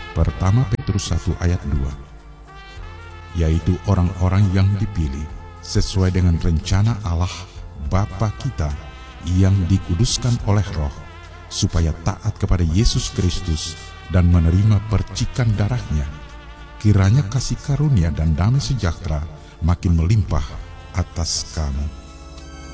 Pertama Petrus 1 ayat 2, yaitu orang-orang yang dipilih sesuai dengan rencana Allah Bapa kita yang dikuduskan oleh Roh, supaya taat kepada Yesus Kristus dan menerima percikan darahnya. Kiranya kasih karunia dan damai sejahtera makin melimpah atas kamu.